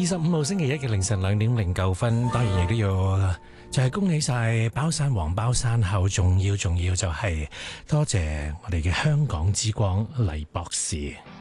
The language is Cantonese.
25號星期一嘅凌晨2:09，當然亦都要就係恭喜晒包山王包山后，重要就係多謝我哋嘅香港之光黎博士。